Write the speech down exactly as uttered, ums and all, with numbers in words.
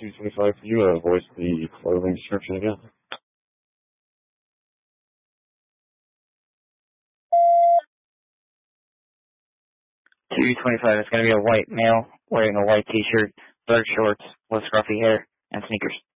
two twenty-five, could you uh, voice the clothing description again? two twenty-five, it's going to be a white male wearing a white t-shirt, dark shorts with scruffy hair, and sneakers.